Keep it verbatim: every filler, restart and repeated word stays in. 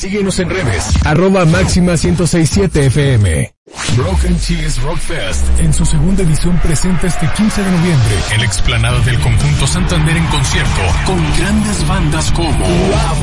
Síguenos en redes, arroba máxima ciento sesenta y siete F M. Broken Cheese Rock Fest en su segunda edición presenta este quince de noviembre en la explanada del Conjunto Santander en concierto con grandes bandas como